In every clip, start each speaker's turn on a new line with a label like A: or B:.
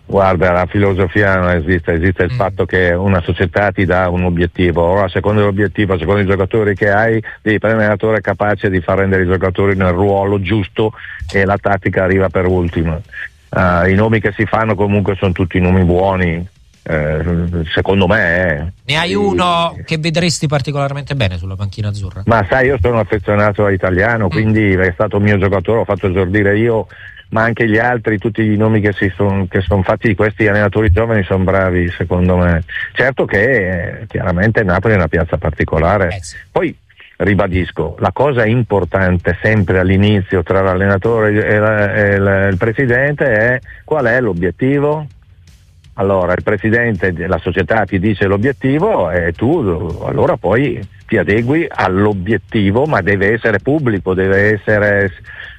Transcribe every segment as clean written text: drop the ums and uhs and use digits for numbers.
A: Guarda, la filosofia non esiste il fatto che una società ti dà un obiettivo. Ora, secondo l'obiettivo, secondo i giocatori che hai, devi prendere un allenatore capace di far rendere i giocatori nel ruolo giusto e la tattica arriva per ultima. I nomi che si fanno comunque sono tutti nomi buoni, secondo me.
B: Ne hai uno che vedresti particolarmente bene sulla panchina azzurra?
A: Ma sai, io sono affezionato all'italiano, quindi è stato un mio giocatore, ho fatto esordire io, ma anche gli altri, tutti i nomi che sono fatti di questi allenatori giovani sono bravi, secondo me. Certo che chiaramente Napoli è una piazza particolare.
B: Sì.
A: Poi ribadisco, la cosa importante sempre all'inizio tra l'allenatore e il presidente è: qual è l'obiettivo? Allora il presidente della società ti dice l'obiettivo e tu allora poi ti adegui all'obiettivo, ma deve essere pubblico, deve essere...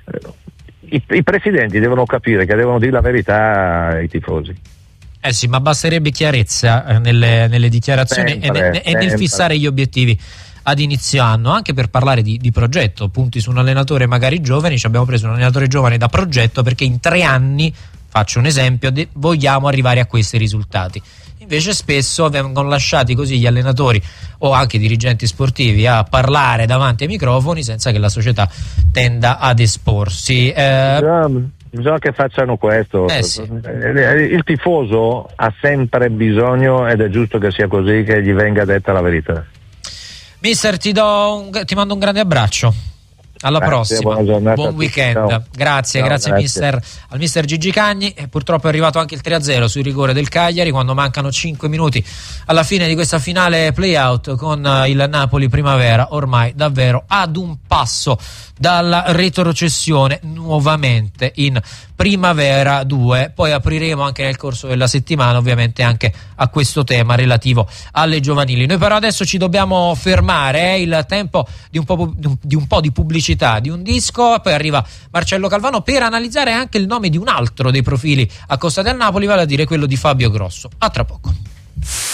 A: I presidenti devono capire che devono dire la verità ai tifosi.
B: Sì, ma basterebbe chiarezza nelle dichiarazioni
A: sempre.
B: E nel fissare gli obiettivi ad inizio anno, anche per parlare di progetto. Punti su un allenatore magari giovane, ci abbiamo preso un allenatore giovane da progetto perché in 3 anni, faccio un esempio, vogliamo arrivare a questi risultati. Invece spesso vengono lasciati così gli allenatori o anche i dirigenti sportivi a parlare davanti ai microfoni senza che la società tenda ad esporsi.
A: Bisogna che facciano questo.
B: Sì.
A: Il tifoso ha sempre bisogno, ed è giusto che sia così, che gli venga detta la verità.
B: Mister, ti mando un grande abbraccio. Alla prossima,
A: buona giornata,
B: buon weekend.
A: ciao.
B: Grazie. Al mister Gigi Cagni. Purtroppo è arrivato anche il 3-0 sul rigore del Cagliari quando mancano 5 minuti alla fine di questa finale playout, con il Napoli Primavera ormai davvero ad un passo dalla retrocessione nuovamente in Primavera 2. Poi apriremo anche nel corso della settimana ovviamente anche a questo tema relativo alle giovanili. Noi però adesso ci dobbiamo fermare, è il tempo di un po' di pubblicità, di un disco, poi arriva Marcello Calvano per analizzare anche il nome di un altro dei profili accostati al Napoli, vale a dire quello di Fabio Grosso. A tra poco.